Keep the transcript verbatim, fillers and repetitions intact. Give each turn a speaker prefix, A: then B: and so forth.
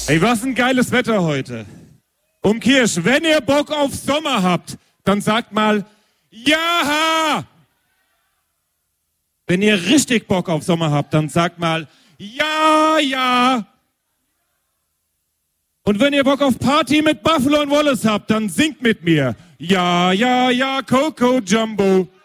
A: Ey, was ein geiles Wetter heute. Umkirch, wenn ihr Bock auf Sommer habt, dann sagt mal ja. Wenn ihr richtig Bock auf Sommer habt, dann sagt mal ja, ja. Und wenn ihr Bock auf Party mit Buffalo und Wallace habt, dann singt mit mir. Ja, ja, ja, Coco Jumbo.